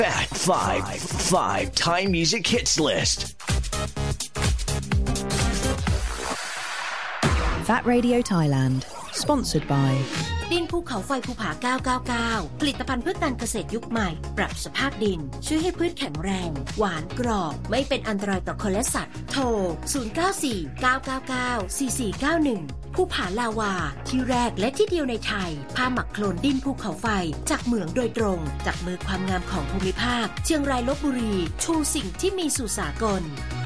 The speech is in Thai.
Fat Five Thai Music Hits List. Fat Radio Thailand. Sponsored by ดินภูเขาไฟภูผา999ผลิตภัณฑ์เพื่อการเกษตรยุคใหม่ปรับสภาพดินช่วยให้พืชแข็งแรงหวานกรอบไม่เป็นอันตรายต่อคนและสัตว์โทร0949994491ภูผาลาวาที่แรกและที่เดียวในไทยผ้าหมักโคลนดินภูเขาไฟจากเหมืองโดยตรงจากมือความงามของภูมิภาคเชียงรายลพบุรีชูสิ่งที่มีสู่สากล